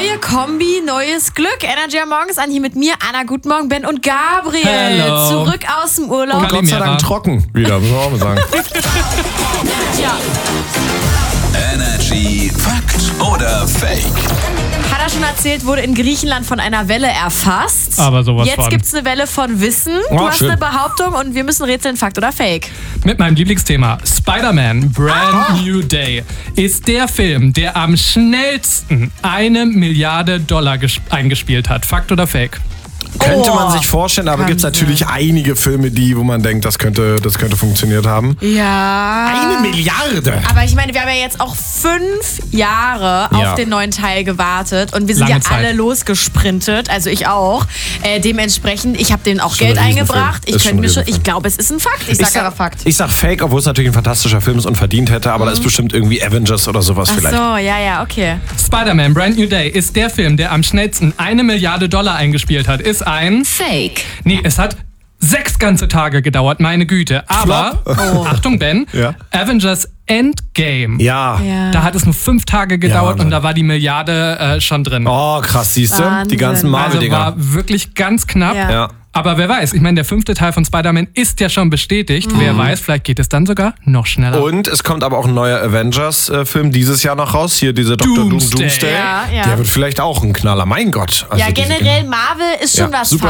Neue Kombi, neues Glück. Energy am Morgen ist an hier mit mir, Anna, guten Morgen, Ben und Gabriel. Hello. Zurück aus dem Urlaub. Und Gott sei Dank trocken wieder, muss man auch mal sagen. Ja. Energy Fakt oder Fake? Hat er schon erzählt, wurde in Griechenland von einer Welle erfasst. Aber sowas Jetzt von. gibt's eine Welle von Wissen. Du Oh, hast schön. eine Behauptung und wir müssen rätseln, Fakt oder Fake. Mit meinem Lieblingsthema Spider-Man Brand New Day ist der Film, der am schnellsten $1 Milliarde eingespielt hat. Fakt oder Fake? Könnte man sich vorstellen, aber gibt es Wahnsinn. natürlich einige Filme, wo man denkt, das könnte funktioniert haben. Ja. 1 Milliarde! Aber ich meine, wir haben ja jetzt auch 5 Jahre Ja. auf den neuen Teil gewartet und wir sind Lange ja alle Zeit. losgesprintet, also ich auch. Dementsprechend, ich habe denen auch Schon Geld ein Riesenfilm. eingebracht. Ich Ist schon könnte mir ein schon, Riesenfilm. ich glaube, es ist ein Fakt. Ich sag aber Fakt. Ich sag Fake, obwohl es natürlich ein fantastischer Film ist und verdient hätte, aber da ist bestimmt irgendwie Avengers oder sowas Ach so, vielleicht. ja, okay. Spider-Man Brand New Day ist der Film, der am schnellsten $1 Milliarde eingespielt hat. Ist ein... Fake. Nee, es hat 6 ganze Tage gedauert, meine Güte. Aber, Achtung Ben, Ja. Avengers Endgame. Ja. Ja. Da hat es nur 5 Tage gedauert Wahnsinn. und da war die Milliarde schon drin. Oh, krass, siehst du? Wahnsinn. Die ganzen Also Marvel-Dinger. war wirklich ganz knapp. Ja. Ja. Aber wer weiß, ich meine, der 5. Teil von Spider-Man ist ja schon bestätigt. Wer weiß, vielleicht geht es dann sogar noch schneller. Und es kommt aber auch ein neuer Avengers-Film dieses Jahr noch raus. Hier diese Dr. Doomsday. Doomsday. Ja. Der wird vielleicht auch ein Knaller. Mein Gott. Also Ja, generell Marvel ist schon was super